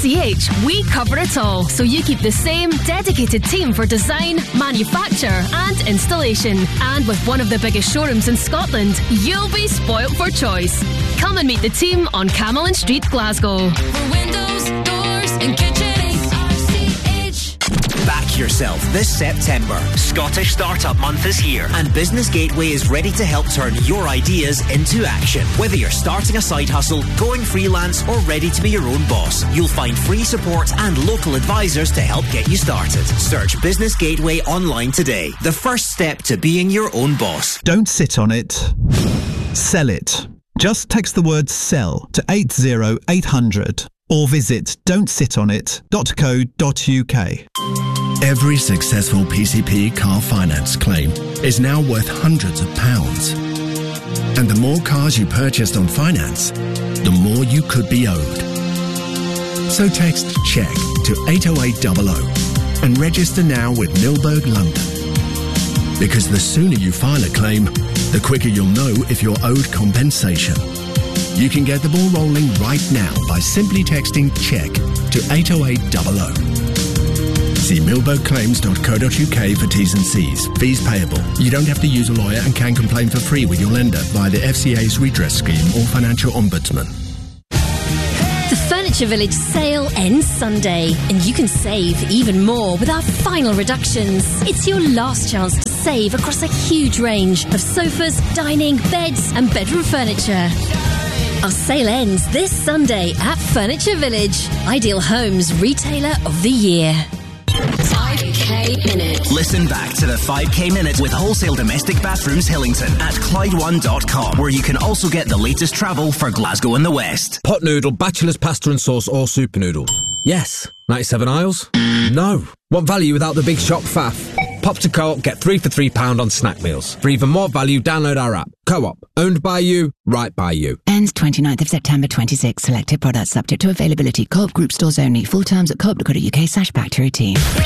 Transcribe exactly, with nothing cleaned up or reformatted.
C H, we cover it all, so you keep the same dedicated team for design, manufacture and installation. And with one of the biggest showrooms in Scotland, you'll be spoilt for choice. Come and meet the team on Camelin Street, Glasgow. For windows, doors and kitchens, R C H. Back yourself this September. Scottish Startup Month is here, and Business Gateway is ready to help turn your ideas into action. Whether you're starting a side hustle, going freelance, or ready to be your own boss, you'll find free support and local advisors to help get you started. Search Business Gateway online today. The first step to being your own boss. Don't sit on it. Sell it. Just text the word SELL to eight zero eight hundred or visit don't sit on it dot co dot uk. Every successful P C P car finance claim is now worth hundreds of pounds. And the more cars you purchased on finance, the more you could be owed. So text CHECK to eight oh eight hundred and register now with Milberg London. Because the sooner you file a claim, the quicker you'll know if you're owed compensation. You can get the ball rolling right now by simply texting CHECK to eight oh eight hundred. See milberg claims dot co dot uk for T's and C's. Fees payable. You don't have to use a lawyer and can complain for free with your lender via the F C A's redress scheme or financial ombudsman. The Furniture Village sale ends Sunday, and you can save even more with our final reductions. It's your last chance to save across a huge range of sofas, dining, beds and bedroom furniture. Our sale ends this Sunday at Furniture Village, Ideal Homes Retailer of the Year. five K Minute. Listen back to the five K Minute with Wholesale Domestic Bathrooms Hillington at Clyde one dot com, where you can also get the latest travel for Glasgow and the West. Pot noodle, bachelor's pasta and sauce or super noodle? Yes. ninety-seven aisles? No. Want value without the big shop faff? Pop to Co-op, get three for three pound on snack meals. For even more value, download our app. Co-op, owned by you, right by you. Ends twenty-ninth of September twenty-six. Selected products subject to availability. Co-op group stores only. Full terms at co op dot co dot uk slash back to routine.